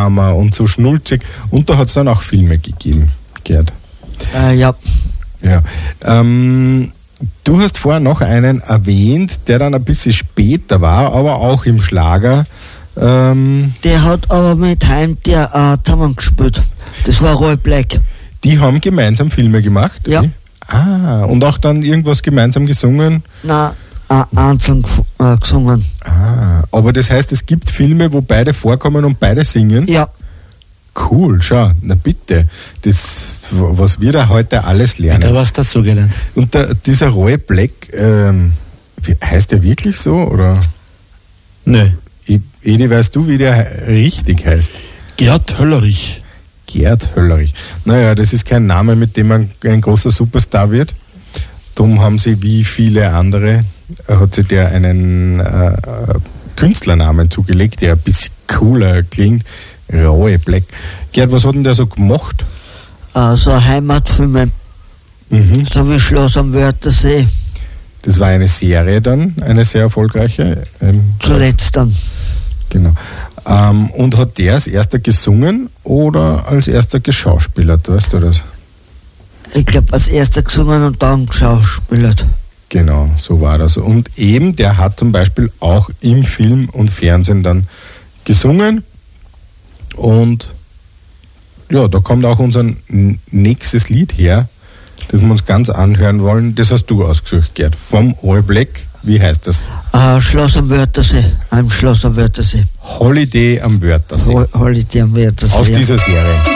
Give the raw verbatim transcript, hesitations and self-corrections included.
Drama und so schnulzig. Und da hat es dann auch Filme gegeben, Gerd. Äh, ja. Ja. Ähm, du hast vorher noch einen erwähnt, der dann ein bisschen später war, aber auch im Schlager. Ähm, der hat aber mit Heim der äh, zusammengespielt. Das war Roy Black. Die haben gemeinsam Filme gemacht? Ja. Okay. Ah, und auch dann irgendwas gemeinsam gesungen? Nein, äh, einzeln äh, gesungen. Ah, aber das heißt, es gibt Filme, wo beide vorkommen und beide singen? Ja. Cool, schau, na bitte. Das, was wir da heute alles lernen. Da was dazugelernt. Und der, dieser Roy Black, ähm, wie, heißt der wirklich so, oder? Nö. Edi, weißt du, wie der richtig heißt? Gerd Höllerich. Gerd Höllerich. Naja, das ist kein Name, mit dem man ein großer Superstar wird. Darum haben sie, wie viele andere, hat sich der einen äh, Künstlernamen zugelegt, der ein bisschen cooler klingt. Roy Black. Gerd, was hat denn der so gemacht? Äh, so Heimatfilme. Mhm. So wie Schloss am Wörthersee. Das war eine Serie dann, eine sehr erfolgreiche. Ähm, Zuletzt dann. Genau. Ähm, und hat der als erster gesungen oder als erster geschauspielert, weißt du das? Ich glaube, als erster gesungen und dann geschauspielert. Genau, so war das. Und eben, der hat zum Beispiel auch im Film und Fernsehen dann gesungen. Und ja, da kommt auch unser nächstes Lied her, das wir uns ganz anhören wollen. Das hast du ausgesucht, Gerd. Vom Roy Black. Wie heißt das? Äh, Schloss am Wörthersee. Ein Schloss am Wörthersee. Holiday am Wörthersee. Ho- Holiday am Wörthersee. Aus ja. dieser Serie.